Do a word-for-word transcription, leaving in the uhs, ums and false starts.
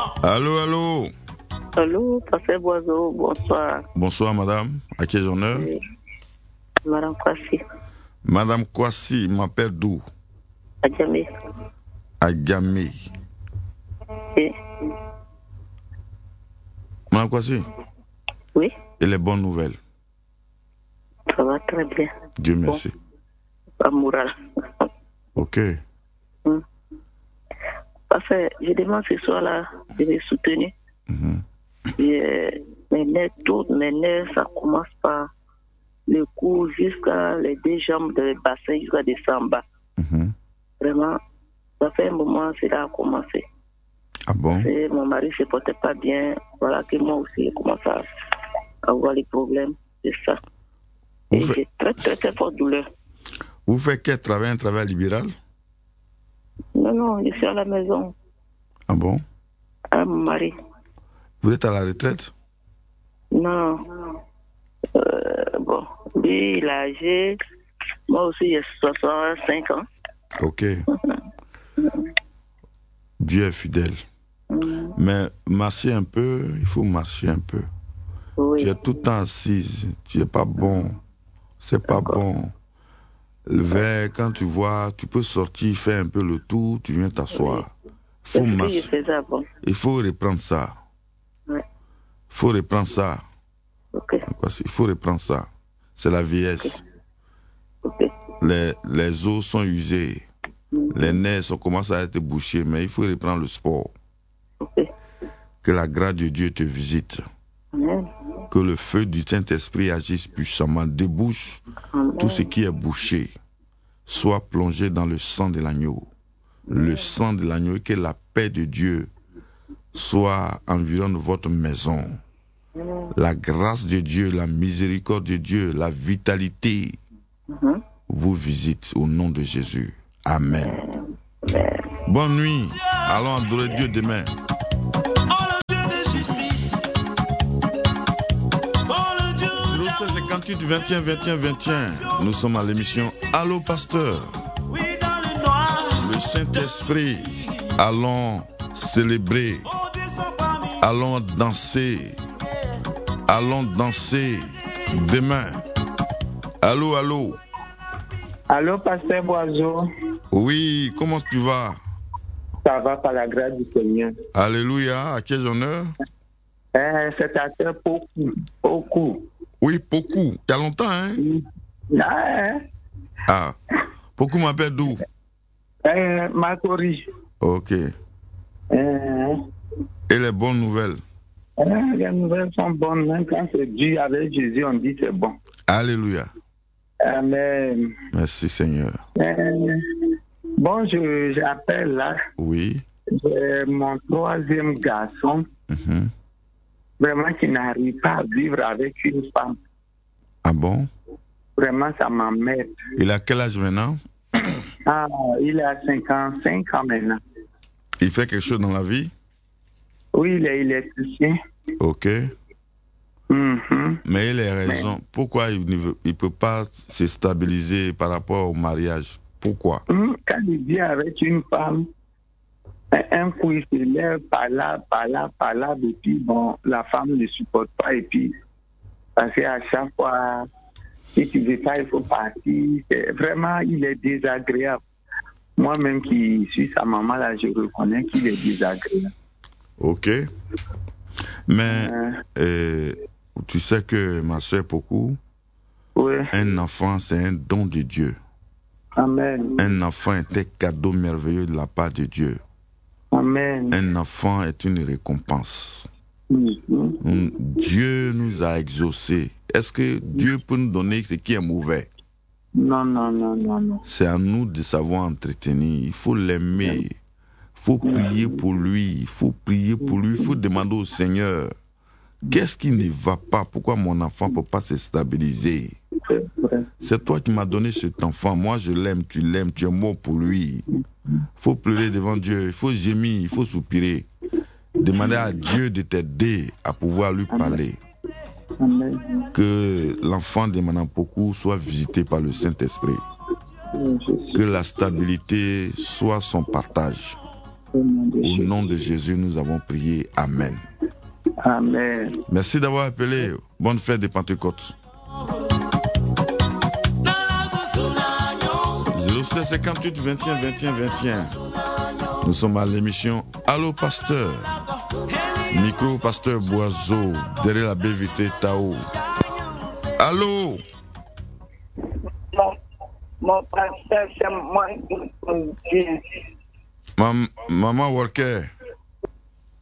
Allô, allô. Allô, Pasteur Boiseau, bonsoir. Bonsoir, madame. À quel honneur? Oui. Madame Kwasi. Madame Kwasi m'appelle d'où? Adjamé. Adjamé. Oui. Madame Kwasi? Oui. Et les bonnes nouvelles? Ça va très bien. Dieu merci. Pas moral. Ok. Hum. Parce que je demande ce soir-là de me soutenir. Mm-hmm. Et, mes nerfs, toutes mes nerfs, ça commence par le cou jusqu'à les deux jambes, de bassin jusqu'à descendre en bas. Mm-hmm. Vraiment, ça fait un moment, cela a commencé. Ah bon? Parce que mon mari ne se portait pas bien. Voilà que moi aussi, je commence à avoir les problèmes. C'est ça. Vous Et fait... j'ai très, très, très forte douleur. Vous faites quel travail? Un travail libéral? Non, non, je suis à la maison. Ah bon? À mon mari. Vous êtes à la retraite? Non. Euh, bon, lui, il a âgé. Moi aussi, j'ai soixante-cinq ans. Ok. Dieu est fidèle. Mm. Mais marcher un peu, il faut marcher un peu. Oui. Tu es tout le temps assise. Tu n'es pas bon. C'est pas D'accord. bon. Vers, quand tu vois, tu peux sortir, faire un peu le tour, tu viens t'asseoir. Oui. Faut marcher. Bon. Il faut reprendre ça. Il ouais. faut reprendre ça. Okay. Il faut reprendre ça. C'est la vieillesse. Okay. Okay. Les, les os sont usés. Mm-hmm. Les nerfs sont, commencent à être bouchés, mais il faut reprendre le sport. Okay. Que la grâce de Dieu te visite. Amen. Que le feu du Saint-Esprit agisse puissamment, débouche Amen. Tout ce qui est bouché, soit plongé dans le sang de l'agneau. Amen. Le sang de l'agneau, et que la paix de Dieu soit environ votre maison. Amen. La grâce de Dieu, la miséricorde de Dieu, la vitalité Amen. Vous visite au nom de Jésus. Amen. Amen. Bonne nuit. Allons adorer Dieu demain. cinquante-huit vingt et un vingt et un vingt et un. Nous sommes à l'émission Allô Pasteur. Le Saint-Esprit. Allons célébrer. Allons danser. Allons danser demain. Allô, allô. Allô, Pasteur Boiseau. Oui, comment tu vas? Ça va par la grâce du Seigneur. Alléluia. À quel honneur? Eh, c'est à faire beaucoup, beaucoup. Oui, beaucoup. Il y a longtemps, hein? Ah, ah. Beaucoup m'appelle d'où? Eh, Macori. Ok. Eh. Et les bonnes nouvelles? Eh, les nouvelles sont bonnes. Même quand c'est Dieu avec Jésus, on dit c'est bon. Alléluia. Amen. Merci Seigneur. Eh, bon, je, j'appelle là. Oui. J'ai mon troisième garçon. Mm-hmm. Vraiment qui n'arrive pas à vivre avec une femme. Ah bon? Vraiment, ça m'emmerde. Il a quel âge maintenant? Ah, il a cinquante-cinq ans maintenant. Il fait quelque chose dans la vie? Oui, il est électricien. Ok. Mm-hmm. Mais il a raison. Mais... Pourquoi il ne veut, il peut pas se stabiliser par rapport au mariage? Pourquoi? Quand il vit avec une femme, un coup il se lève par là, par là, par là, et puis bon, la femme ne supporte pas, et puis parce qu'à chaque fois, si tu ne veux pas, il faut partir. C'est, vraiment, il est désagréable. Moi-même qui suis sa maman, là, je reconnais qu'il est désagréable. Ok. Mais euh... Euh, tu sais que ma soeur beaucoup, oui. Un enfant, c'est un don de Dieu. Amen. Un enfant est un cadeau merveilleux de la part de Dieu. Amen. Un enfant est une récompense. Mm-hmm. Dieu nous a exaucés. Est-ce que Dieu peut nous donner ce qui est mauvais? Non, non, non, non, non. C'est à nous de savoir entretenir. Il faut l'aimer. Il faut prier pour lui. Il faut prier pour lui. Il faut demander au Seigneur, qu'est-ce qui ne va pas? Pourquoi mon enfant ne peut pas se stabiliser? C'est toi qui m'as donné cet enfant. Moi, je l'aime, tu l'aimes, tu es mort pour lui. Il faut pleurer devant Dieu. Il faut gémir, il faut soupirer. Demander à Dieu de t'aider à pouvoir lui parler. Amen. Que l'enfant de Madame Pokou soit visité par le Saint-Esprit. Que la stabilité soit son partage. Au nom de Au Jésus. nom de Jésus, nous avons prié. Amen. Amen. Merci d'avoir appelé. Bonne fête de Pentecôte. zéro sept cinquante-huit vingt et un vingt et un vingt et un. Nous sommes à l'émission Allô Pasteur. Micro Pasteur Boiseau, derrière la baie vitrée Tao. Allô? Mon, mon pasteur, c'est moi qui conduis. Mam- Maman Walker.